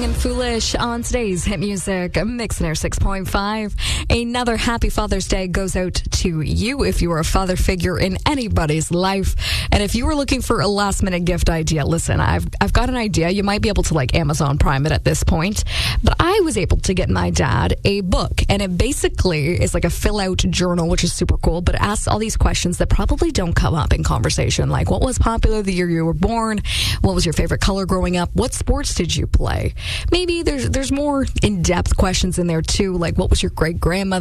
Young and Foolish on today's Hit Music Mix in Air 6.5. Another happy Father's Day goes out to you if you are a father figure in anybody's life. And if you were looking for a last minute gift idea, listen, I've got an idea. You might be able to Amazon Prime it at this point. But I was able to get my dad a book, and it basically is like a fill out journal, which is super cool, but it asks all these questions that probably don't come up in conversation. Like, what was popular the year you were born? What was your favorite color growing up? What sports did you play? Maybe there's more in-depth questions in there too, like what was your great-grandmother